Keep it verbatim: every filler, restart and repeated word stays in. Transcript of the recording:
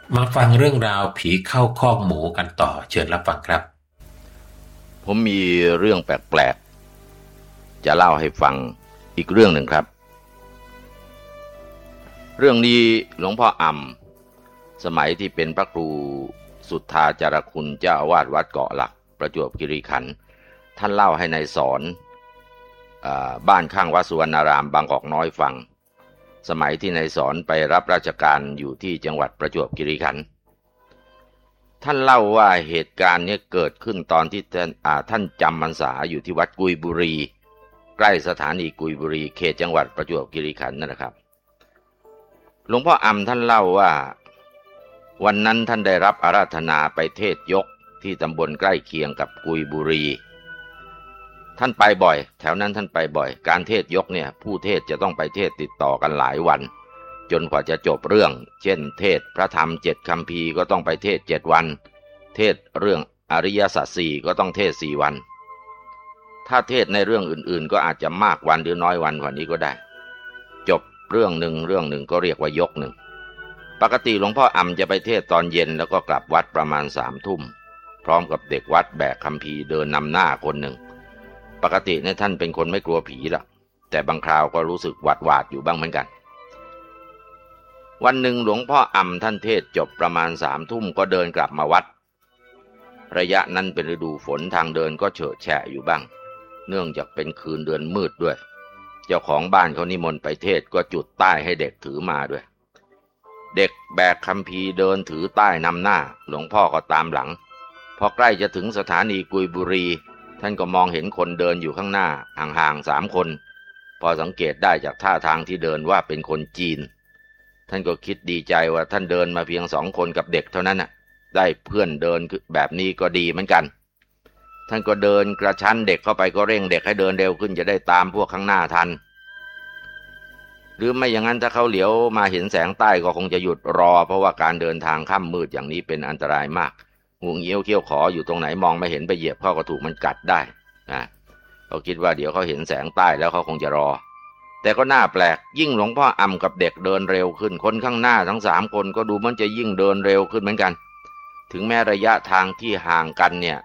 มาฟังเรื่องราวผีเข้าคอกหมูกันต่อเชิญรับฟังครับผมมีเรื่องแปลกๆจะเล่าให้ฟังอีกเรื่องหนึ่งครับเรื่องนี้หลวงพ่ออ่ำสมัยที่เป็นพระครูสุทธาจารคุณเจ้าอาวาสวัดเกาะหลักประจวบคีรีขันธ์ท่านเล่าให้นายสอนบ้านข้างวัดสุวรรณารามบางกอกน้อยฟังสมัยที่นายสอนไปรับราชการอยู่ที่จังหวัดประจวบคีรีขันธ์ท่านเล่าว่าเหตุการณ์นี้เกิดขึ้นตอนที่ท่านท่านจำพรรษาอยู่ที่วัดกุยบุรีใกล้สถานีกุยบุรีเขตจังหวัดประจวบคีรีขันธ์นั่นแหละครับหลวงพ่ออำท่านเล่าว่าวันนั้นท่านได้รับอาราธนาไปเทศยกที่ตำบลใกล้เคียงกับกุยบุรีท่านไปบ่อยแถวนั้นท่านไปบ่อยการเทศยกเนี่ยผู้เทศจะต้องไปเทศติดต่อกันหลายวันจนกว่าจะจบเรื่องเช่นเทศพระธรรมเจ็ดคัมภีร์ก็ต้องไปเทศเจ็ดวันเทศเรื่องอริยสัจสี่ก็ต้องเทศสี่วันถ้าเทศในเรื่องอื่นๆก็อาจจะมากวันหรือน้อยวันกว่านี้ก็ได้จบเรื่องหนึ่งเรื่องหนึ่งก็เรียกว่ายกหนึ่งปกติหลวงพ่ออำจะไปเทศตอนเย็นแล้วก็กลับวัดประมาณสามทุ่มพร้อมกับเด็กวัดแบกคัมภีร์เดินนำหน้าคนหนึ่งปกติเนี่ยท่านเป็นคนไม่กลัวผีหรอกแต่บางคราวก็รู้สึกหวาดหวาดอยู่บ้างเหมือนกันวันหนึ่งหลวงพ่ออำท่านเทศจบประมาณสามทุ่มก็เดินกลับมาวัดระยะนั้นเป็นฤดูฝนทางเดินก็เฉอะแฉะอยู่บ้างเนื่องจากเป็นคืนเดือนมืดด้วยเจ้าของบ้านเขานิมนต์ไปเทศก็จุดใต้ให้เด็กถือมาด้วยเด็กแบกคัมภีร์เดินถือใต้นำหน้าหลวงพ่อก็ตามหลังพอใกล้จะถึงสถานีกุยบุรีท่านก็มองเห็นคนเดินอยู่ข้างหน้าห่างๆสามคนพอสังเกตได้จากท่าทางที่เดินว่าเป็นคนจีนท่านก็คิดดีใจว่าท่านเดินมาเพียงสองคนกับเด็กเท่านั้นน่ะได้เพื่อนเดินแบบนี้ก็ดีเหมือนกันท่านก็เดินกระชั้นเด็กเข้าไปก็เร่งเด็กให้เดินเร็วขึ้นจะได้ตามพวกข้างหน้าทันหรือไม่อย่างนั้นถ้าเขาเหลียวมาเห็นแสงใต้ก็คงจะหยุดรอเพราะว่าการเดินทางค่ำมืดอย่างนี้เป็นอันตรายมากงูเงี้ยวเขี้ยวขออยู่ตรงไหนมองไม่เห็นไปเหยียบเข้าก็ถูกมันกัดได้นะเขาคิดว่าเดี๋ยวเขาเห็นแสงใต้แล้วเขาคงจะรอแต่ก็น่าแปลกยิ่งหลวงพ่ออำกับเด็กเดินเร็วขึ้นคนข้างหน้าทั้งสามคนก็ดูมันจะยิ่งเดินเร็วขึ้นเหมือนกันถึงแม้ระยะทางที่ห่างกันเนี่ย